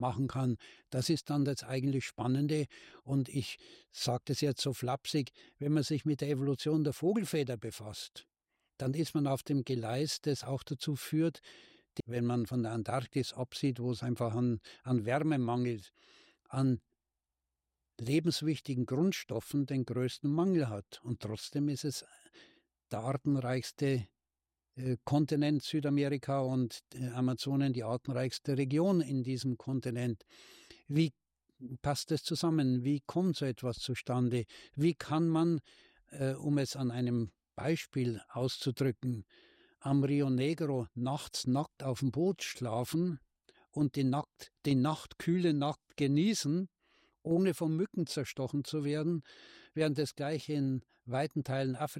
machen kann. Das ist dann das eigentlich Spannende. Und ich sage das jetzt so flapsig, wenn man sich mit der Evolution der Vogelfeder befasst, dann ist man auf dem Gleis, das auch dazu führt, wenn man von der Antarktis absieht, wo es einfach an Wärme mangelt, an lebenswichtigen Grundstoffen den größten Mangel hat. Und trotzdem ist es der artenreichste Kontinent Südamerika und Amazonen die artenreichste Region in diesem Kontinent. Wie passt das zusammen? Wie kommt so etwas zustande? Wie kann man, um es an einem Beispiel auszudrücken, am Rio Negro nachts nackt auf dem Boot schlafen und die kühle Nacht genießen, ohne von Mücken zerstochen zu werden, während das gleiche in weiten Teilen Afrikas